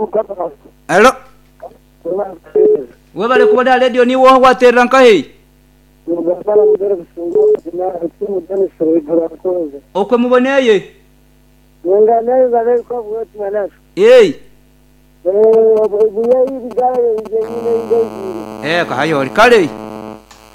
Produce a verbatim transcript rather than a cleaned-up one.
Hello. Wewe bale kubada radio ni wo waterra nkahe. Okwe muboneye. Ngana ngale ko bwati malafu. Eh. Eh, obuye ibigale inje nyine inje. Eh, kahayo kale.